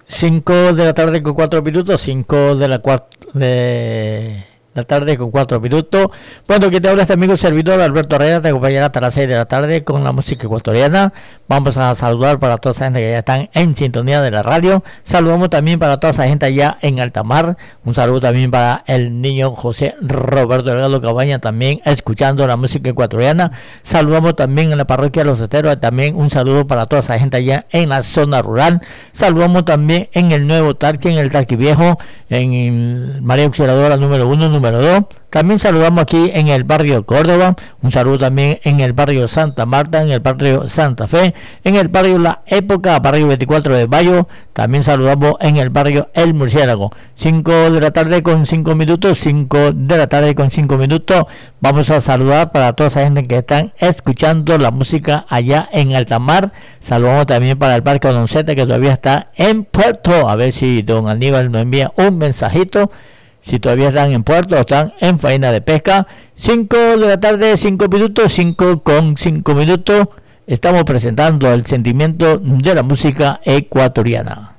5 de la tarde con 4 minutos, 5 de la tarde con 4 minutos. Bueno, que te habla este amigo servidor Alberto Herrera, te acompañará hasta las 6 de la tarde con la música ecuatoriana. Vamos a saludar para toda esa gente que ya están en sintonía de la radio. Saludamos también para toda esa gente allá en Altamar. Un saludo también para el niño José Roberto Delgado Cabaña, también escuchando la música ecuatoriana. Saludamos también en la parroquia de Los Esteros, también un saludo para toda esa gente allá en la zona rural. Saludamos también en el Nuevo Tarqui, en el Tarqui Viejo, en María Auxiliadora número 1, número 2. También saludamos aquí en el barrio Córdoba, un saludo también en el barrio Santa Marta, en el barrio Santa Fe, en el barrio La Época, barrio 24 de Mayo. También saludamos en el barrio El Murciélago. 5 de la tarde con 5 minutos, 5 de la tarde con 5 minutos. Vamos a saludar para toda esa gente que están escuchando la música allá en Altamar. Saludamos también para el barco Donceta, que todavía está en Puerto. A ver si don Aníbal nos envía un mensajito, si todavía están en puerto o están en faena de pesca. 5 de la tarde, 5 minutos, 5 con 5 minutos. Estamos presentando el sentimiento de la música ecuatoriana.